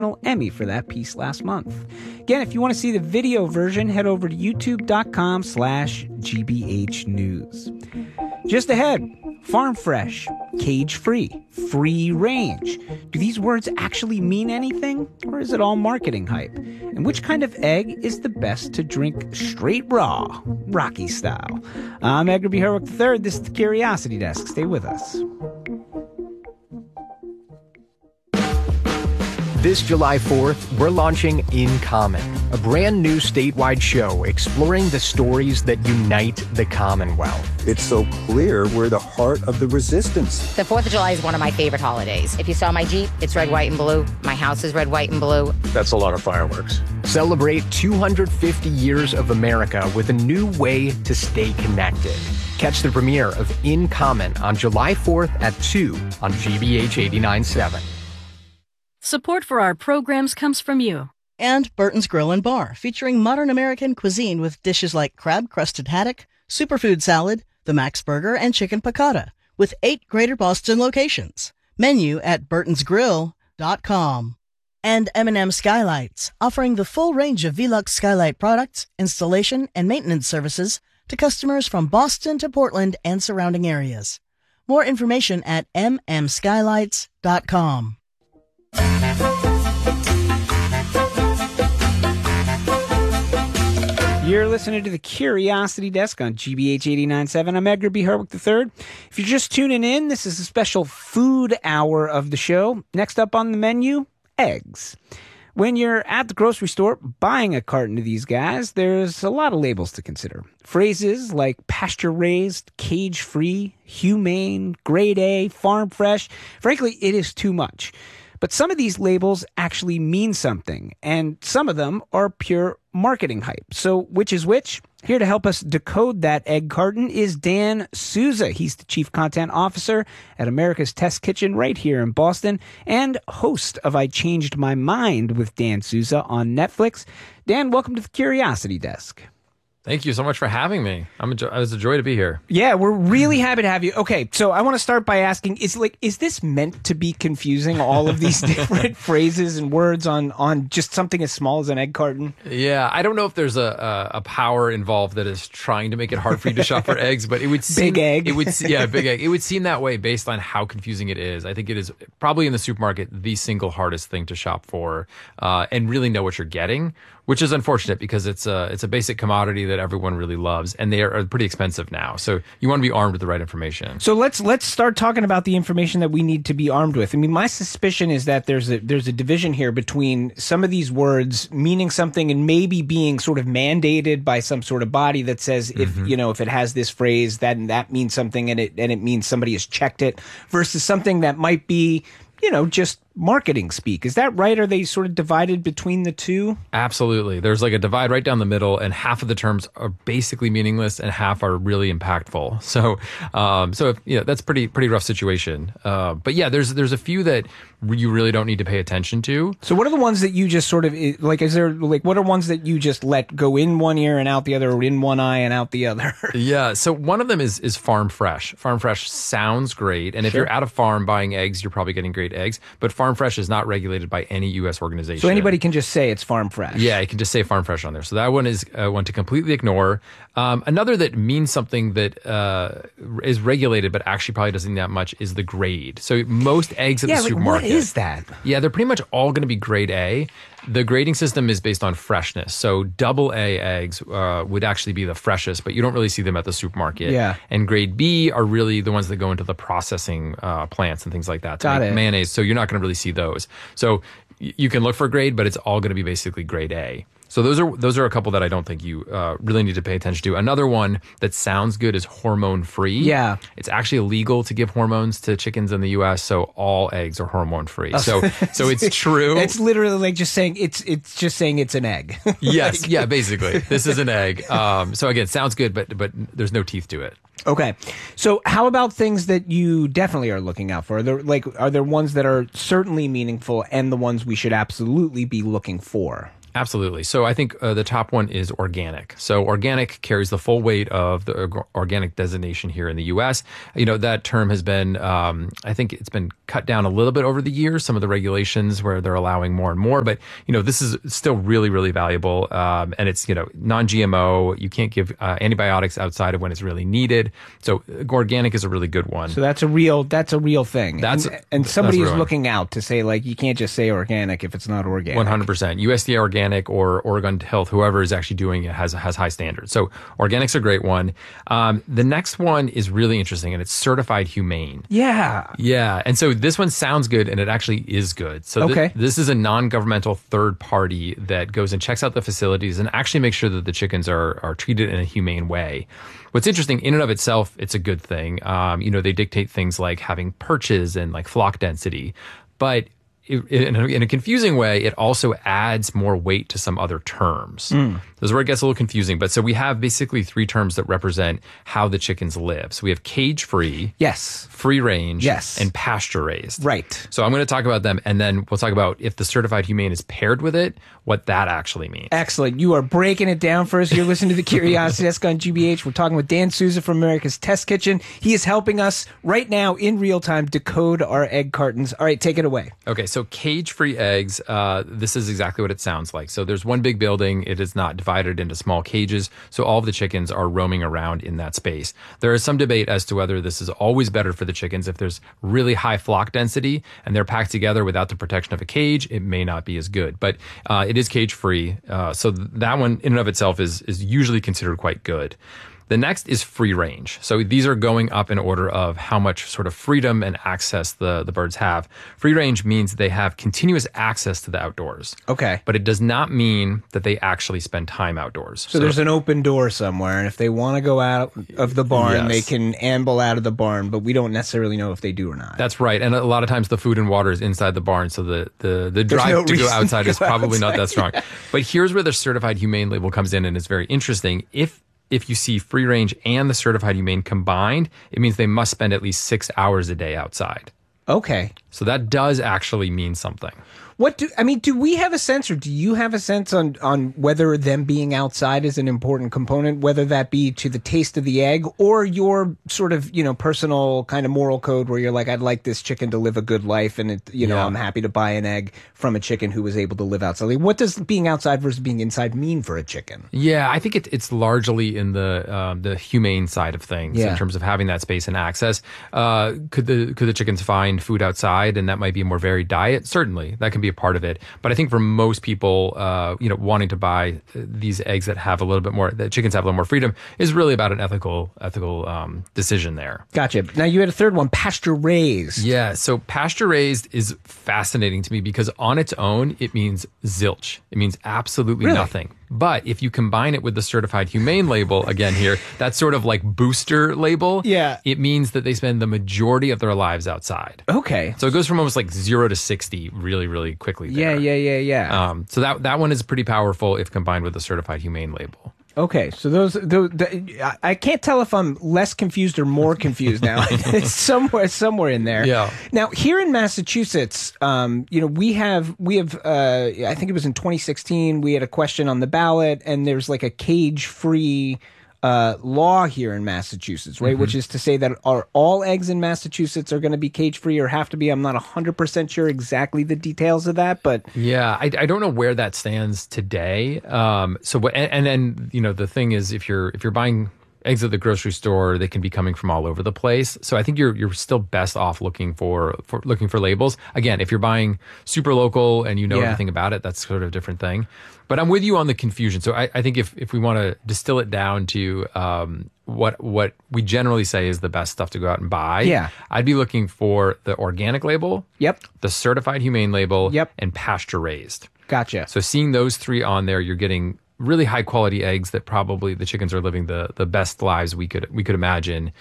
Emmy for that piece last month. Again, if you want to see the video version, head over to youtube.com/GBH News. Just ahead, farm fresh, cage-free, free range. Do these words actually mean anything, or is it all marketing hype? And which kind of egg is the best to drink straight raw, Rocky style? I'm Edgar B. Herwick III. This is the Curiosity Desk. Stay with us. This July 4th, we're launching In Common, a brand new statewide show exploring the stories that unite the Commonwealth. It's so clear we're the heart of the resistance. The 4th of July is one of my favorite holidays. If you saw my Jeep, it's red, white, and blue. My house is red, white, and blue. That's a lot of fireworks. Celebrate 250 years of America with a new way to stay connected. Catch the premiere of In Common on July 4th at 2 on GBH 89.7. Support for our programs comes from you. And Burton's Grill and Bar, featuring modern American cuisine with dishes like crab-crusted haddock, superfood salad, the Max Burger, and chicken piccata, with 8 Greater Boston locations. Menu at burtonsgrill.com. And M&M Skylights, offering the full range of Velux Skylight products, installation, and maintenance services to customers from Boston to Portland and surrounding areas. More information at mmskylights.com. You're listening to the Curiosity Desk on GBH 89.7. I'm Edgar B. Herwick III. If you're just tuning in, this is a special food hour of the show. Next up on the menu, eggs. When you're at the grocery store buying a carton of these guys, there's a lot of labels to consider. Phrases like pasture-raised, cage-free, humane, grade A, farm fresh. Frankly, it is too much. But some of these labels actually mean something, and some of them are pure marketing hype. So which is which? Here to help us decode that egg carton is Dan Souza. He's the Chief Content Officer at America's Test Kitchen right here in Boston and host of I Changed My Mind with Dan Souza on Netflix. Dan, welcome to the Curiosity Desk. Thank you so much for having me. It was a joy to be here. Yeah, we're really happy to have you. Okay, so I want to start by asking, is this meant to be confusing, all of these different phrases and words on just something as small as an egg carton? Yeah, I don't know if there's a power involved that is trying to make it hard for you to shop for eggs, but it would seem... Big egg. Big egg. It would seem that way based on how confusing it is. I think it is probably in the supermarket the single hardest thing to shop for and really know what you're getting, which is unfortunate because it's a basic commodity that everyone really loves, and they are pretty expensive now. So you want to be armed with the right information. So let's start talking about the information that we need to be armed with. I mean, my suspicion is that there's a division here between some of these words meaning something and maybe being sort of mandated by some sort of body that says if it has this phrase that means something and it means somebody has checked it, versus something that might be just marketing speak. Is that right? Are they sort of divided between the two? Absolutely. There's like a divide right down the middle, and half of the terms are basically meaningless and half are really impactful. So that's pretty rough situation. But yeah, there's a few that you really don't need to pay attention to. So what are the ones that you just sort of what are ones that you just let go in one ear and out the other, or in one eye and out the other? Yeah. So one of them is farm fresh. Farm fresh sounds great. And if you're at a farm buying eggs, you're probably getting great eggs, but farm fresh is not regulated by any U.S. organization. So anybody can just say it's farm fresh. Yeah, you can just say farm fresh on there. So that one is one to completely ignore. Another that means something that is regulated but actually probably doesn't mean that much is the grade. So most eggs at the supermarket. What is that? Yeah, they're pretty much all going to be grade A. The grading system is based on freshness. So double A eggs would actually be the freshest, but you don't really see them at the supermarket. Yeah. And grade B are really the ones that go into the processing plants and things like that to make mayonnaise. So you're not going to really see those. So you can look for grade, but it's all going to be basically grade A. So those are a couple that I don't think you really need to pay attention to. Another one that sounds good is hormone free. Yeah, it's actually illegal to give hormones to chickens in the U.S. So all eggs are hormone free. So it's true. It's literally like just saying it's just saying it's an egg. Yes, yeah, basically this is an egg. So again, sounds good, but there's no teeth to it. Okay, so how about things that you definitely are looking out for? Are there ones that are certainly meaningful and the ones we should absolutely be looking for? Absolutely. So I think the top one is organic. So organic carries the full weight of the organic designation here in the U.S. That term has been, I think it's been cut down a little bit over the years, some of the regulations where they're allowing more and more. But, this is still really, really valuable. And it's, non-GMO. You can't give antibiotics outside of when it's really needed. So organic is a really good one. So that's a real thing. And somebody is looking out to say, like, you can't just say organic if it's not organic. 100%. USDA Organic or Oregon Health, whoever is actually doing it has high standards. So organic's a great one. The next one is really interesting, and it's certified humane. Yeah. Yeah. And so this one sounds good, and it actually is good. So this is a non-governmental third party that goes and checks out the facilities and actually makes sure that the chickens are treated in a humane way. What's interesting, in and of itself, it's a good thing. They dictate things like having perches and like flock density, but in a confusing way, it also adds more weight to some other terms. This is where it gets a little confusing. But so we have basically 3 terms that represent how the chickens live. So we have cage-free, yes, free-range, yes, and pasture-raised. Right. So I'm going to talk about them, and then we'll talk about if the certified humane is paired with it, what that actually means. Excellent. You are breaking it down for us. You're listening to the Curiosity Desk on GBH. We're talking with Dan Souza from America's Test Kitchen. He is helping us right now in real time decode our egg cartons. All right, take it away. Okay, so cage-free eggs, this is exactly what it sounds like. So there's one big building. It is not divided into small cages, so all of the chickens are roaming around in that space. There is some debate as to whether this is always better for the chickens. If there's really high flock density and they're packed together without the protection of a cage, it may not be as good. But it is cage-free, so that one in and of itself is usually considered quite good. The next is free range. So these are going up in order of how much sort of freedom and access the birds have. Free range means they have continuous access to the outdoors. Okay. But it does not mean that they actually spend time outdoors. So there's an open door somewhere, and if they want to go out of the barn, they can amble out of the barn, but we don't necessarily know if they do or not. That's right. And a lot of times the food and water is inside the barn, so the drive to go outside is probably not that strong. But here's where the certified humane label comes in, and it's very interesting. If you see free range and the certified humane combined, it means they must spend at least 6 hours a day outside. Okay. So that does actually mean something. Do we have a sense, or do you have a sense on whether them being outside is an important component, whether that be to the taste of the egg or your sort of, personal kind of moral code where you're like, I'd like this chicken to live a good life, and I'm happy to buy an egg from a chicken who was able to live outside. Like, what does being outside versus being inside mean for a chicken? Yeah, I think it's largely in the humane side of things in terms of having that space and access. Could the chickens find food outside, and that might be a more varied diet? Certainly, that can be a part of it. But I think for most people, wanting to buy these eggs that have a little bit more, that chickens have a little more freedom, is really about an ethical decision there. Gotcha. Now you had a third one, pasture raised. Yeah. So pasture raised is fascinating to me because on its own, it means zilch. It means absolutely nothing. But if you combine it with the certified humane label, again here, that sort of like booster label, it means that they spend the majority of their lives outside. Okay. So it goes from almost like 0 to 60 really, really quickly there. Yeah. So that one is pretty powerful if combined with the certified humane label. Okay, so those I can't tell if I'm less confused or more confused now. It's somewhere in there. Yeah. Now here in Massachusetts, we have I think it was in 2016 we had a question on the ballot, and there's like a cage-free law here in Massachusetts, right? Mm-hmm. Which is to say that are all eggs in Massachusetts are going to be cage-free or have to be? I'm not 100% sure exactly the details of that, but yeah, I don't know where that stands today. And then the thing is, if you're buying eggs at the grocery store, they can be coming from all over the place. So I think you're still best off looking for labels. Again, if you're buying super local and everything about it, that's sort of a different thing. But I'm with you on the confusion. So I think if we want to distill it down to what we generally say is the best stuff to go out and buy, I'd be looking for the organic label, the certified humane label, and pasture raised. Gotcha. So seeing those 3 on there, you're getting really high quality eggs that probably the chickens are living the best lives we could imagine,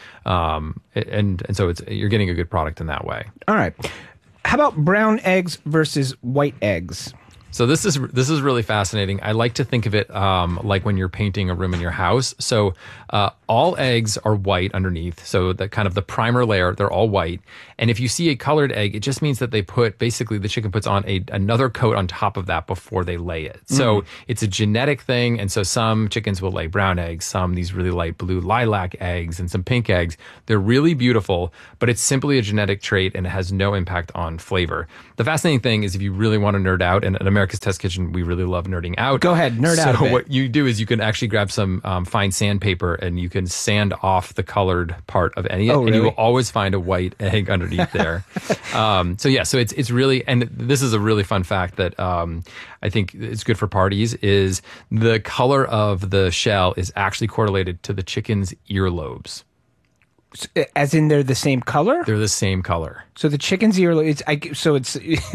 and so you're getting a good product in that way. All right. How about brown eggs versus white eggs? So this is really fascinating. I like to think of it like when you're painting a room in your house. So all eggs are white underneath. So the kind of the primer layer, they're all white. And if you see a colored egg, it just means that they basically the chicken puts on another coat on top of that before they lay it. So it's a genetic thing. And so some chickens will lay brown eggs, some these really light blue lilac eggs, and some pink eggs. They're really beautiful, but it's simply a genetic trait and it has no impact on flavor. The fascinating thing is if you really want to nerd out, and at America's Test Kitchen, we really love nerding out. Go ahead, nerd out a bit. So what you do is you can actually grab some fine sandpaper and you can sand off the colored part of any, and you will always find a white egg underneath there. So it's really, and this is a really fun fact that I think it's good for parties, is the color of the shell is actually correlated to the chicken's earlobes. As in they're the same color? They're the same color. So the chicken's earlobe, it's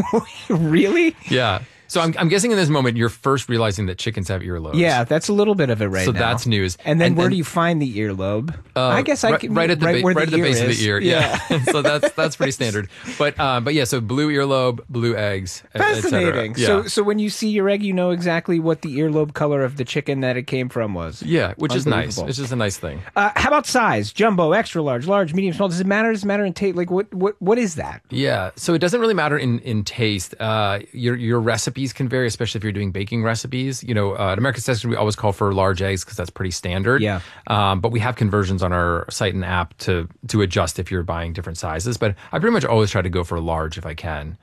really? Yeah. So I'm guessing in this moment you're first realizing that chickens have earlobes. Yeah, that's a little bit of it now. So that's news. And then where do you find the earlobe? I guess I can right at the base of the ear. Yeah. So that's pretty standard. But yeah, so blue earlobe, blue eggs. Fascinating. Yeah. So when you see your egg, you know exactly what the earlobe color of the chicken that it came from was. Yeah, which is nice. It's just a nice thing. How about size? Jumbo, extra large, large, medium, small. Does it matter? Does it matter in taste? Like what is that? Yeah. So it doesn't really matter in taste. Your recipes can vary, especially if you're doing baking recipes. At America's Test Kitchen, we always call for large eggs because that's pretty standard. Yeah. But we have conversions on our site and app to adjust if you're buying different sizes. But I pretty much always try to go for large if I can.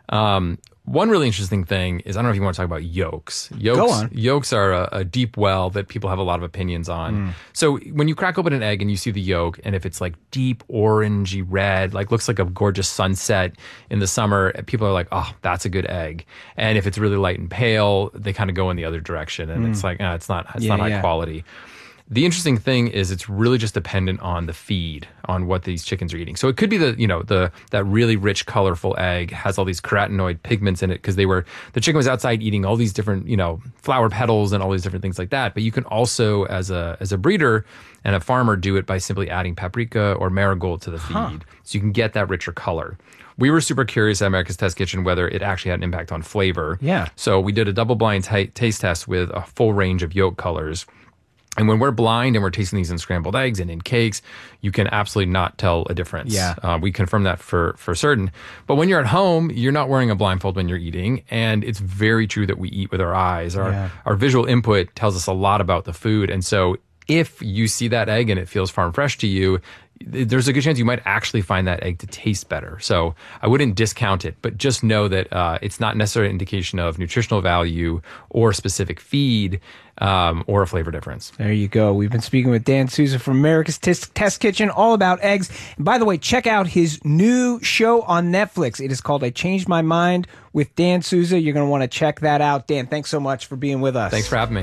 One really interesting thing is, I don't know if you want to talk about yolks. Go on. Yolks are a deep well that people have a lot of opinions on. So when you crack open an egg and you see the yolk, and if it's like deep orangey red, like looks like a gorgeous sunset in the summer, people are like, oh, that's a good egg. And if it's really light and pale, they kind of go in the other direction. And it's like, it's not high quality. The interesting thing is it's really just dependent on the feed, on what these chickens are eating. So it could be that really rich, colorful egg has all these carotenoid pigments in it because the chicken was outside eating all these different, flower petals and all these different things like that. But you can also, as a breeder and a farmer, do it by simply adding paprika or marigold to the feed. So you can get that richer color. We were super curious at America's Test Kitchen whether it actually had an impact on flavor. Yeah. So we did a double-blind taste test with a full range of yolk colors. And when we're blind and we're tasting these in scrambled eggs and in cakes, you can absolutely not tell a difference. Yeah. We confirm that for certain. But when you're at home, you're not wearing a blindfold when you're eating. And it's very true that we eat with our eyes. Our visual input tells us a lot about the food. And so if you see that egg and it feels farm fresh to you, there's a good chance you might actually find that egg to taste better. So I wouldn't discount it, but just know that it's not necessarily an indication of nutritional value or specific feed or a flavor difference. There you go. We've been speaking with Dan Souza from America's Test Kitchen, all about eggs. And by the way, check out his new show on Netflix. It is called I Changed My Mind with Dan Souza. You're going to want to check that out. Dan, thanks so much for being with us. Thanks for having me.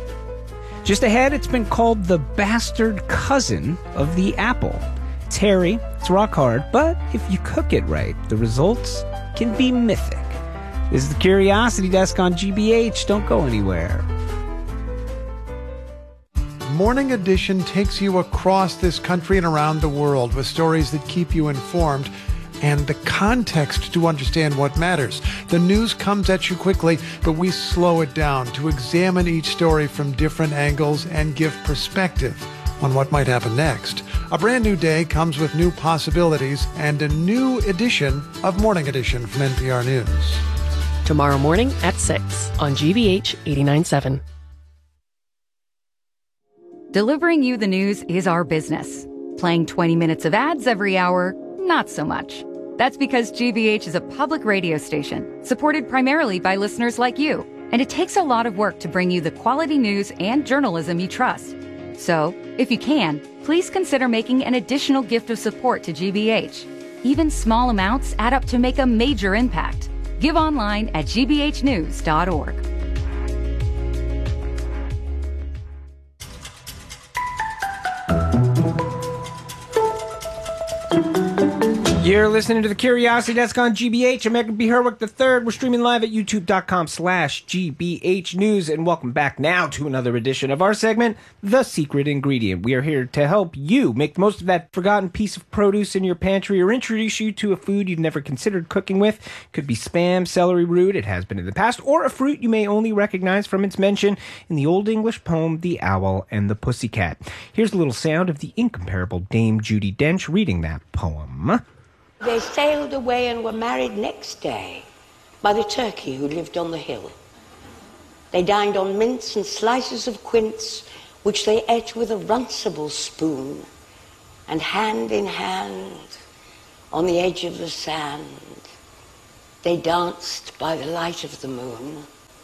Just ahead, it's been called the bastard cousin of the apple. It's hairy, it's rock hard, but if you cook it right, the results can be mythic. This is the Curiosity Desk on GBH. Don't go anywhere. Morning Edition takes you across this country and around the world with stories that keep you informed and the context to understand what matters. The news comes at you quickly, but we slow it down to examine each story from different angles and give perspective on what might happen next. A brand new day comes with new possibilities and a new edition of Morning Edition from NPR News. Tomorrow morning at 6 on GBH 89.7. Delivering you the news is our business. Playing 20 minutes of ads every hour, not so much. That's because GBH is a public radio station supported primarily by listeners like you. And it takes a lot of work to bring you the quality news and journalism you trust. So, if you can, please consider making an additional gift of support to GBH. Even small amounts add up to make a major impact. Give online at gbhnews.org. You're listening to the Curiosity Desk on GBH. I'm Edgar B. Herwick III. We're streaming live at youtube.com/GBH News. And welcome back now to another edition of our segment, The Secret Ingredient. We are here to help you make the most of that forgotten piece of produce in your pantry or introduce you to a food you've never considered cooking with. Could be Spam, celery root, it has been in the past, or a fruit you may only recognize from its mention in the Old English poem, The Owl and the Pussycat. Here's a little sound of the incomparable Dame Judi Dench reading that poem. They sailed away and were married next day by the turkey who lived on the hill. They dined on mince and slices of quince, which they ate with a runcible spoon, and hand in hand, on the edge of the sand, they danced by the light of the moon.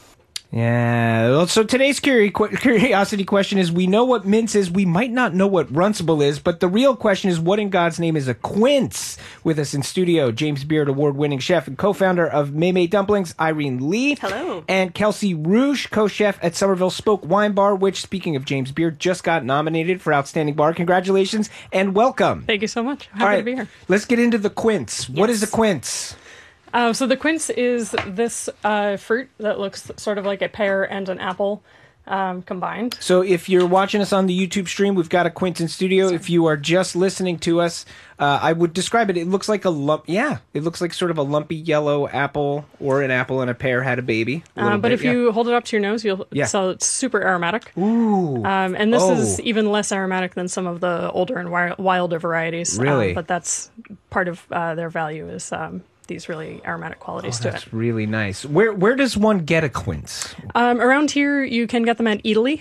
Yeah, well, so today's curiosity question is, we know what mince is, we might not know what runcible is, but the real question is, what in God's name is a quince? With us in studio, James Beard award-winning chef and co-founder of Maymay Dumplings, Irene Lee. Hello. And Kelsey Rouge, co-chef at Somerville Spoke Wine Bar, which, speaking of James Beard, just got nominated for Outstanding Bar. Congratulations and welcome. Thank you so much. Happy to be here. Let's get into the quince. Yes. What is a quince? So the quince is this fruit that looks sort of like a pear and an apple combined. So if you're watching us on the YouTube stream, we've got a quince in studio. If you are just listening to us, I would describe it. It looks like a lump. Yeah, it looks like sort of a lumpy yellow apple, or an apple and a pear had a baby. But if you hold it up to your nose, you'll so it's super aromatic. Ooh. And this is even less aromatic than some of the older and wilder varieties. Really? But that's part of their value is these really aromatic qualities to it. That's really nice. Where does one get a quince? Around here, you can get them at Eataly.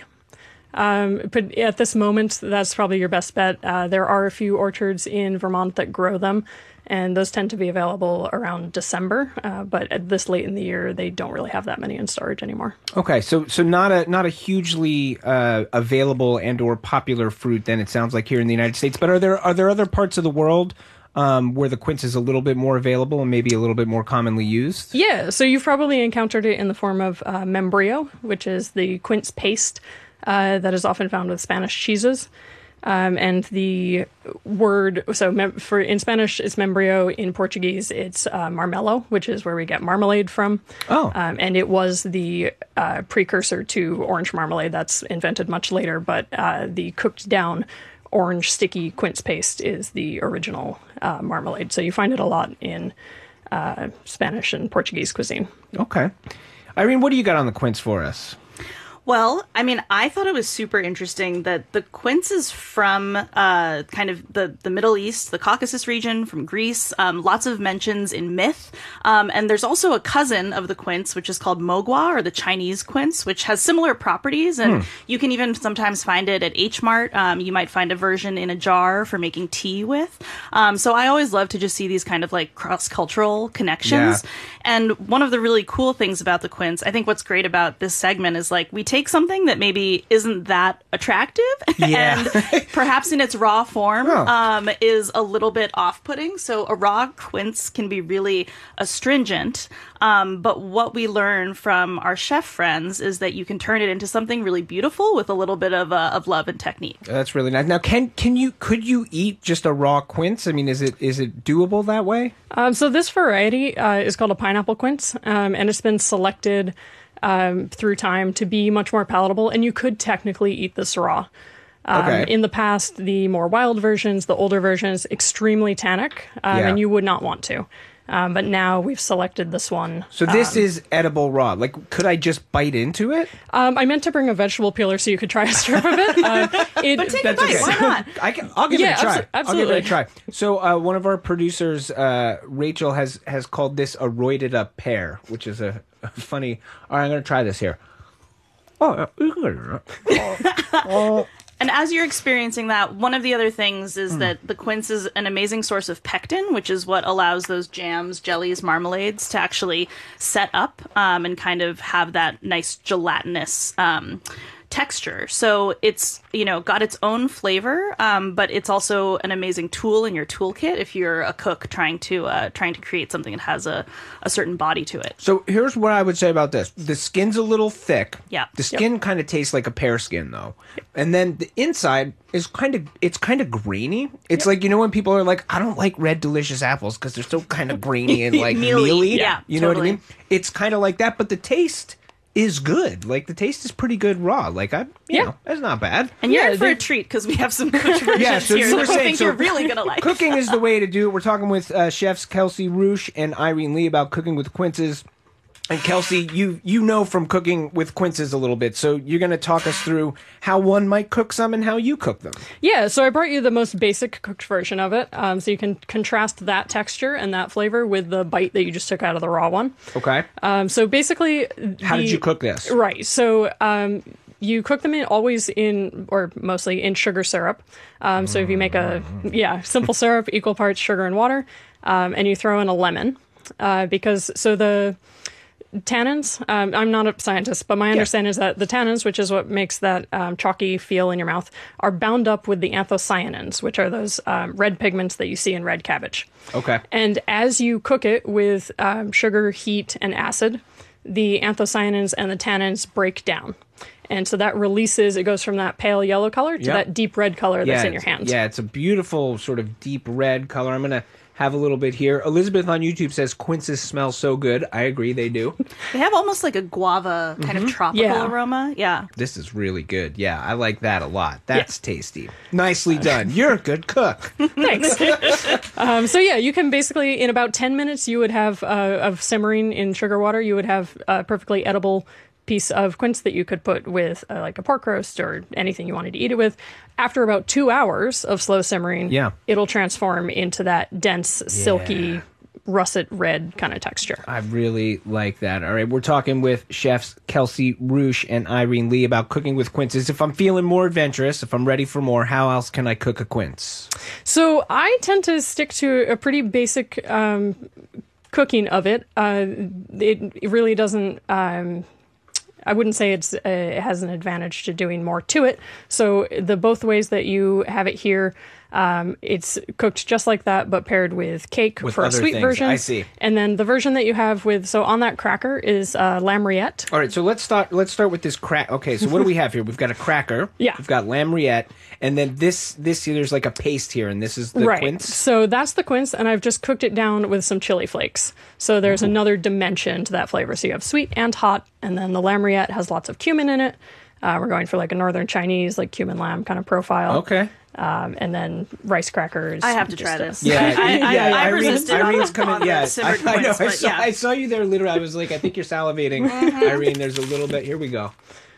But at this moment, that's probably your best bet. There are a few orchards in Vermont that grow them, and those tend to be available around December. But at this late in the year, they don't really have that many in storage anymore. Okay, so not a hugely available and or popular fruit then, it sounds like, here in the United States. But are there other parts of the world where the quince is a little bit more available and maybe a little bit more commonly used? Yeah, so you've probably encountered it in the form of membrillo, which is the quince paste that is often found with Spanish cheeses. And the word, in Spanish it's membrillo, in Portuguese it's marmelo, which is where we get marmalade from. Oh. And it was the precursor to orange marmalade that's invented much later, but the cooked down orange sticky quince paste is the original marmalade. So you find it a lot in Spanish and Portuguese cuisine. Okay. Irene, what do you got on the quince for us? Well, I mean, I thought it was super interesting that the quince is from kind of the Middle East, the Caucasus region, from Greece. Lots of mentions in myth. And there's also a cousin of the quince, which is called mogwa, or the Chinese quince, which has similar properties. And you can even sometimes find it at H Mart. You might find a version in a jar for making tea with. So I always love to just see these kind of like cross-cultural connections. Yeah. And one of the really cool things about the quince, I think what's great about this segment is like we take something that maybe isn't that attractive and perhaps in its raw form is a little bit off-putting. So a raw quince can be really astringent. But what we learn from our chef friends is that you can turn it into something really beautiful with a little bit of love and technique. That's really nice. Now, could you eat just a raw quince? I mean, is it doable that way? So this variety is called a pineapple quince, and it's been selected through time to be much more palatable, and you could technically eat this raw. In the past, the more wild versions, the older versions, extremely tannic, and you would not want to. But now we've selected this one. So this is edible raw. Like, could I just bite into it? I meant to bring a vegetable peeler so you could try a strip of it. But take a bite. Okay. Why not? I'll give it a try. Absolutely. I'll give it a try. So one of our producers, Rachel, has called this a roided up pear, which is a funny. All right, I'm going to try this here. And as you're experiencing that, one of the other things is that the quince is an amazing source of pectin, which is what allows those jams, jellies, marmalades to actually set up and kind of have that nice gelatinous texture. So it's, got its own flavor, but it's also an amazing tool in your toolkit if you're a cook trying to create something that has a certain body to it. So here's what I would say about this. The skin's a little thick. Yeah. The skin kind of tastes like a pear skin, though. Yep. And then the inside is kind of grainy. It's like, when people are like, I don't like red delicious apples because they're so kind of grainy and like mealy. Yeah, you know what I mean? It's kind of like that, but the taste is good. Like, the taste is pretty good raw. Like, you know, it's not bad. And you're in for a treat because we have some cooked versions so here you were that I saying, think you're really going to like. Cooking is the way to do it. We're talking with chefs Kelsey Roosh and Irene Lee about cooking with quinces. And Kelsey, you know from cooking with quinces a little bit, so you're going to talk us through how one might cook some and how you cook them. Yeah, so I brought you the most basic cooked version of it, so you can contrast that texture and that flavor with the bite that you just took out of the raw one. Okay. So basically... How did you cook this? Right, so... you cook them mostly in sugar syrup. So if you make simple syrup, equal parts sugar and water, and you throw in a lemon, because the tannins, I'm not a scientist, but my understanding is that the tannins, which is what makes that chalky feel in your mouth, are bound up with the anthocyanins, which are those red pigments that you see in red cabbage. Okay. And as you cook it with sugar, heat, and acid, the anthocyanins and the tannins break down. And so that releases, it goes from that pale yellow color to that deep red color that's in your hands. Yeah, it's a beautiful sort of deep red color. I'm going to have a little bit here. Elizabeth on YouTube says quinces smell so good. I agree, they do. They have almost like a guava kind of tropical aroma. Yeah. This is really good. Yeah, I like that a lot. That's tasty. Nicely done. You're a good cook. Thanks. So you can basically, in about 10 minutes, you would have, of simmering in sugar water, you would have a perfectly edible piece of quince that you could put with like a pork roast or anything you wanted to eat it with. After about 2 hours of slow simmering, it'll transform into that dense, silky, russet red kind of texture. I really like that. All right, we're talking with chefs Kelsey Roosh and Irene Lee about cooking with quinces. If I'm feeling more adventurous, if I'm ready for more, how else can I cook a quince? So I tend to stick to a pretty basic cooking of it. It really doesn't... I wouldn't say it has an advantage to doing more to it. So the both ways that you have it here, it's cooked just like that, but paired with cake for a sweet version. I see. And then the version that you have on that cracker is lamb rillette. All right, so let's start with this crack. Okay, so what do we have here? We've got a cracker. Yeah. We've got lamb rillette, and then this here, there's like a paste here, and this is the quince. So that's the quince, and I've just cooked it down with some chili flakes. So there's another dimension to that flavor. So you have sweet and hot, and then the lamb rillette has lots of cumin in it. We're going for like a northern Chinese, like cumin lamb kind of profile. Okay. And then rice crackers. I have to try this. Yeah, I resisted Irene's on coming. the simmered quince, I saw you there. Literally, I was like, I think you're salivating, Irene. There's a little bit. Here we go.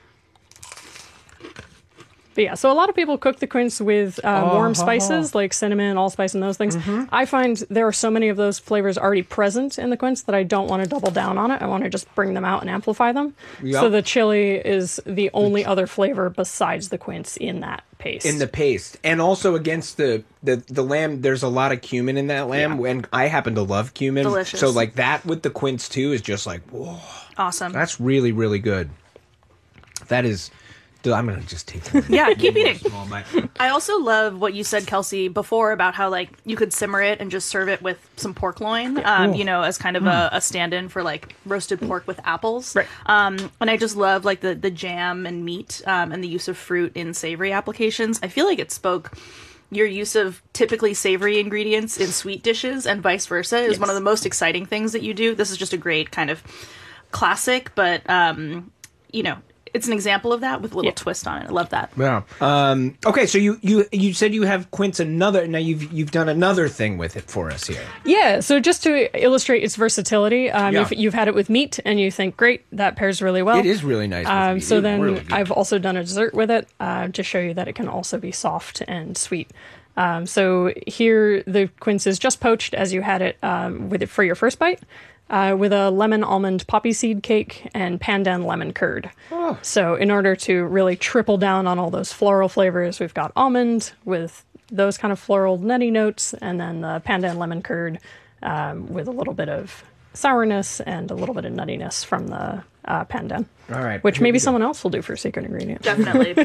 But yeah, so a lot of people cook the quince with warm spices like cinnamon, allspice, and those things. I find there are so many of those flavors already present in the quince that I don't want to double down on it. I want to just bring them out and amplify them. Yep. So the chili is the only other flavor besides the quince in that paste. In the paste. And also against the lamb, there's a lot of cumin in that lamb, and I happen to love cumin. Delicious. So like that with the quince too is just like, whoa. Awesome. That's really, really good. That is... I'm going to just take one. Yeah, keep eating. I also love what you said, Kelsey, before about how like you could simmer it and just serve it with some pork loin, as kind of a stand-in for like roasted pork with apples. Right. And I just love like the jam and meat and the use of fruit in savory applications. I feel like it spoke... Your use of typically savory ingredients in sweet dishes and vice versa is one of the most exciting things that you do. This is just a great kind of classic, but, it's an example of that with a little twist on it. I love that. Yeah. Okay, so you said you have quince now you've done another thing with it for us here. Yeah, so just to illustrate its versatility, you've had it with meat and you think, great, that pairs really well. It is really nice with meat. So then really I've also done a dessert with it to show you that it can also be soft and sweet. So here the quince is just poached as you had it with it for your first bite. With a lemon almond poppy seed cake and pandan lemon curd. Oh. So in order to really triple down on all those floral flavors, we've got almond with those kind of floral nutty notes, and then the pandan lemon curd with a little bit of sourness and a little bit of nuttiness from the pandan. All right. Which maybe someone else will do for secret ingredient. Definitely.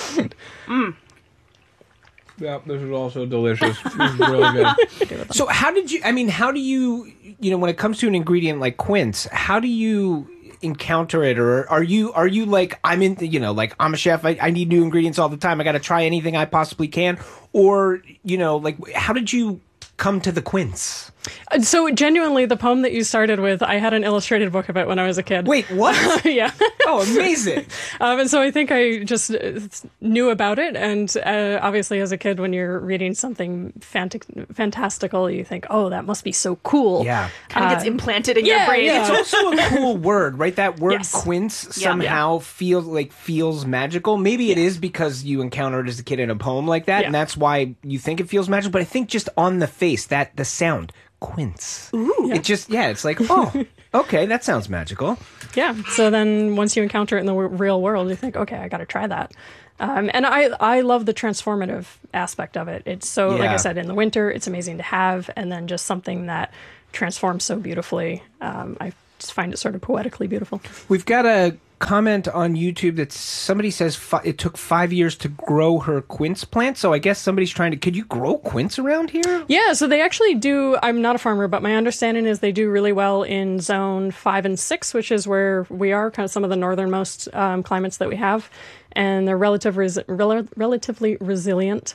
Yeah, this is also delicious. This is really good. So how do you, when it comes to an ingredient like quince, how do you encounter it? Or are you like, I'm a chef, I need new ingredients all the time, I got to try anything I possibly can? Or, like, how did you come to the quince? So genuinely, the poem that you started with, I had an illustrated book of it when I was a kid. Wait, what? Yeah. Oh, amazing. And so I think I just knew about it. And obviously, as a kid, when you're reading something fantastical, you think, oh, that must be so cool. Yeah. Kind of gets implanted in your brain. Yeah. It's also a cool word, right? That word quince somehow feels magical. Maybe it is because you encounter it as a kid in a poem like that, and that's why you think it feels magical. But I think just on the face, the sound, quince. Ooh. It just, it's like, oh, okay, that sounds magical. Yeah. So then once you encounter it in the real world, you think, okay, I got to try that. And I love the transformative aspect of it. It's so, like I said, in the winter, it's amazing to have. And then just something that transforms so beautifully. I just find it sort of poetically beautiful. We've got a comment on YouTube that somebody says it took 5 years to grow her quince plant. So I guess somebody's could you grow quince around here? Yeah, so they actually do. I'm not a farmer, but my understanding is they do really well in zone 5 and 6, which is where we are, kind of some of the northernmost climates that we have. And they're relatively resilient.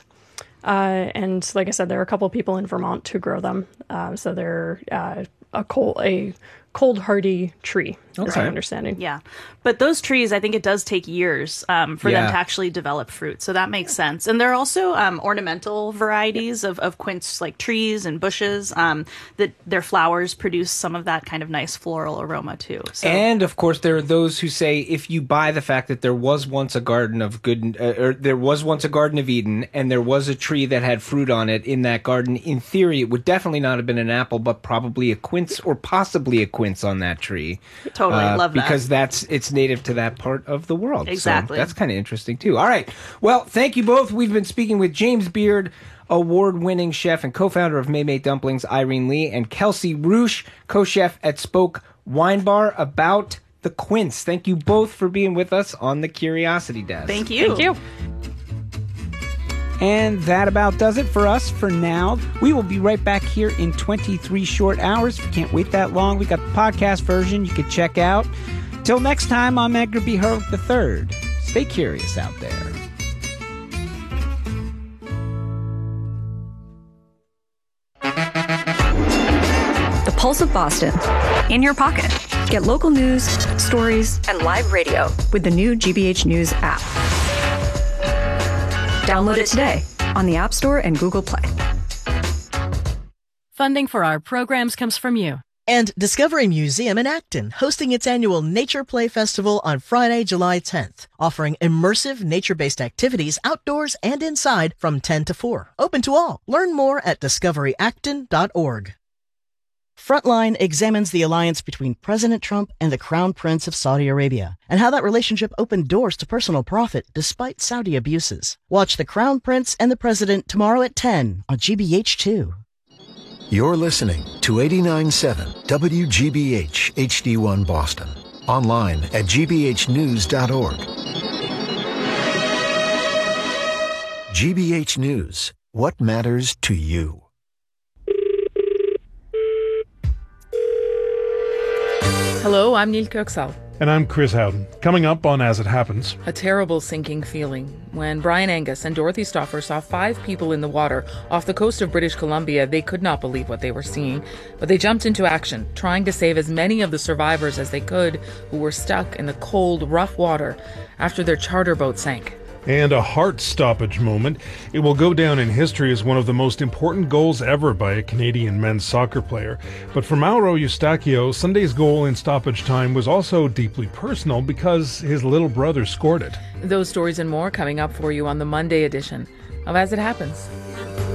And like I said, there are a couple of people in Vermont who grow them. So they're a cold hardy tree, is my understanding. Yeah. But those trees, I think it does take years for them to actually develop fruit. So that makes sense. And there are also ornamental varieties of quince, like trees and bushes, that their flowers produce some of that kind of nice floral aroma too. So. And of course, there are those who say if you buy the fact that there was once a garden of there was once a Garden of Eden, and there was a tree that had fruit on it in that garden, in theory, it would definitely not have been an apple, but probably a quince, or possibly a quince on that tree. Totally love that. Because it's native to that part of the world. Exactly. So that's kind of interesting too. All right. Well, thank you both. We've been speaking with James Beard, award-winning chef and co-founder of Maymay Dumplings, Irene Lee, and Kelsey Roosh, co-chef at Spoke Wine Bar, about the quince. Thank you both for being with us on the Curiosity Desk. Thank you. Thank you. And that about does it for us for now. We will be right back here in 23 short hours. If you can't wait that long, we got the podcast version you can check out. Till next time, I'm Edgar B. Hurwick III. Stay curious out there. The Pulse of Boston, in your pocket. Get local news, stories, and live radio with the new GBH News app. Download it today on the App Store and Google Play. Funding for our programs comes from you. And Discovery Museum in Acton, hosting its annual Nature Play Festival on Friday, July 10th, offering immersive nature-based activities outdoors and inside from 10 to 4. Open to all. Learn more at discoveryacton.org. Frontline examines the alliance between President Trump and the Crown Prince of Saudi Arabia, and how that relationship opened doors to personal profit despite Saudi abuses. Watch The Crown Prince and the President tomorrow at 10 on GBH2. You're listening to 89.7 WGBH HD1 Boston. Online at gbhnews.org. GBH News. What matters to you? Hello, I'm Neil Köksal. And I'm Chris Howden. Coming up on As It Happens. A terrible sinking feeling when Brian Angus and Dorothy Stauffer saw 5 people in the water off the coast of British Columbia. They could not believe what they were seeing, but they jumped into action, trying to save as many of the survivors as they could who were stuck in the cold, rough water after their charter boat sank. And a heart stoppage moment. It will go down in history as one of the most important goals ever by a Canadian men's soccer player. But for Mauro Eustachio, Sunday's goal in stoppage time was also deeply personal because his little brother scored it. Those stories and more coming up for you on the Monday edition of As It Happens.